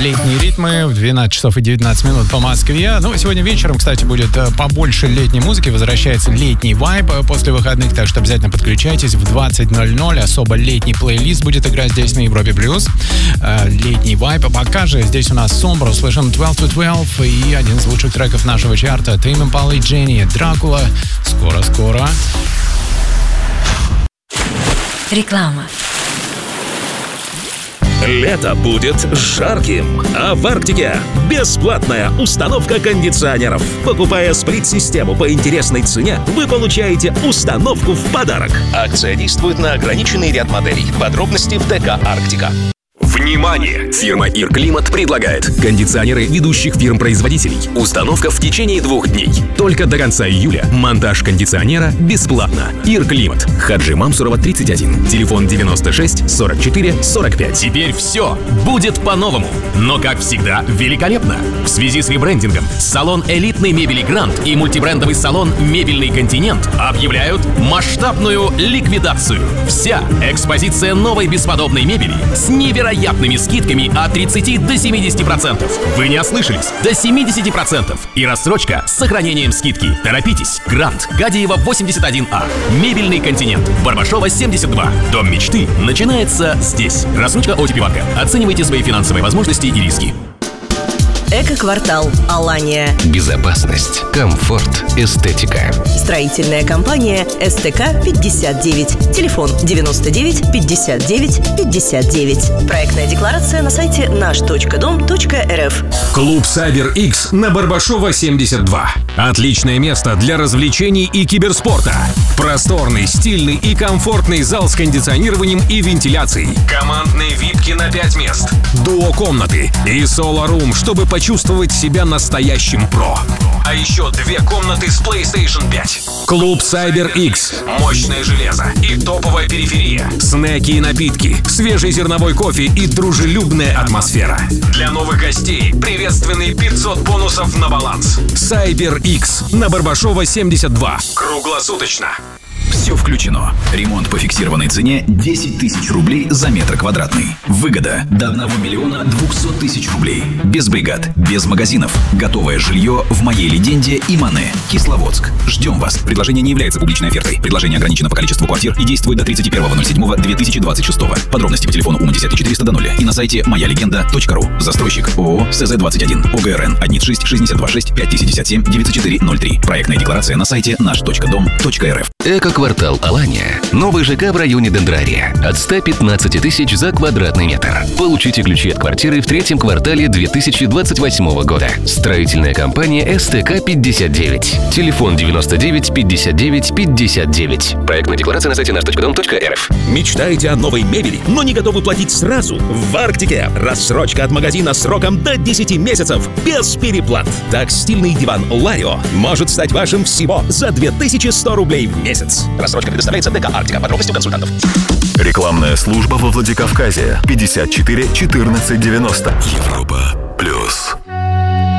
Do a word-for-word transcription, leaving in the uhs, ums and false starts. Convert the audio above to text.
летние ритмы в двенадцать часов и девятнадцать минут по Москве. Ну, сегодня вечером, кстати, будет побольше летней музыки. Возвращается летний вайб после выходных, так что обязательно подключайтесь. В двадцать ноль ноль особо летний плейлист будет играть здесь на Европе Плюс. Летний вайб. А пока же здесь у нас Sombra, слышим двенадцать to двенадцать и один из лучших треков нашего чарта. Tame Impala и Jenny, Дракула. Скоро-скоро. Реклама. Лето будет жарким, а в Арктике бесплатная установка кондиционеров. Покупая сплит-систему по интересной цене, вы получаете установку в подарок. Акция действует на ограниченный ряд моделей. Подробности в ДК «Арктика». Внимание! Фирма «Ирклимат» предлагает кондиционеры ведущих фирм-производителей. Установка в течение двух дней. Только до конца июля. Монтаж кондиционера бесплатно. «Ирклимат». Хаджи Мамсурова, тридцать один. Телефон девяносто шесть сорок четыре сорок пять. Теперь все будет по-новому. Но, как всегда, великолепно. В связи с ребрендингом салон элитной мебели «Гранд» и мультибрендовый салон «Мебельный континент» объявляют масштабную ликвидацию. Вся экспозиция новой бесподобной мебели с невероятной скидками от тридцати до семидесяти процентов. Вы не ослышались. До семидесяти процентов. И рассрочка с сохранением скидки. Торопитесь. Грант. Гадиева, восемьдесят один А. Мебельный континент. Барбашова, семьдесят два. Дом мечты начинается здесь. Рассрочка о ти пи-банка. Оценивайте свои финансовые возможности и риски. Эко-квартал Алания. Безопасность, комфорт, эстетика. Строительная компания эс тэ ка пятьдесят девять. Телефон девяносто девять пятьдесят девять пятьдесят девять. Проектная декларация на сайте наш точка дом точка эр эф. Клуб Cyber X на Барбашова, семьдесят два. Отличное место для развлечений и киберспорта. Просторный, стильный и комфортный зал с кондиционированием и вентиляцией. Командные випки на пять мест. Дуо-комнаты и соло-рум, чтобы почувствовать себя настоящим про. А еще две комнаты с PlayStation пять. Клуб Cyber X. Мощное железо и топовая периферия. Снеки и напитки, свежий зерновой кофе и дружелюбная атмосфера. Для новых гостей приветственные пятьсот бонусов на баланс. Cyber X на Барбашова, семьдесят два. Круглосуточно. Все включено. Ремонт по фиксированной цене десять тысяч рублей за метр квадратный. Выгода до одного миллиона двухсот тысяч рублей. Без бригад, без магазинов. Готовое жилье в моей легенде Имане. Кисловодск. Ждем вас. Предложение не является публичной офертой. Предложение ограничено по количеству квартир и действует до тридцать первого седьмого две тысячи двадцать шестого. Подробности по телефону УМА десять четыреста до нуля и на сайте моя легенда точка ру. Застройщик ООО эс зэ двадцать один. о гэ эр эн один шесть шестьдесят два шесть пять пятьдесят семь девяносто четыре ноль три. Проектная декларация на сайте наш точка дом точка эр эф. Эко-квартал Алания. Новый ЖК в районе Дендрария. От ста пятнадцати тысяч за квадратный метр. Получите ключи от квартиры в третьем квартале две тысячи двадцать восьмого года. Строительная компания эс тэ ка пятьдесят девять. Телефон девяносто девять пятьдесят девять пятьдесят девять. Проектная декларация на сайте наш точка дом точка эр эф. Мечтаете о новой мебели, но не готовы платить сразу? В Арктике рассрочка от магазина сроком до десяти месяцев без переплат. Так стильный диван Ларио может стать вашим всего за две тысячи сто рублей в месяц. Рассрочка предоставляется ДК «Арктика». Подробности у консультантов. Рекламная служба во Владикавказе. пятьдесят четыре четырнадцать девяносто. Европа плюс.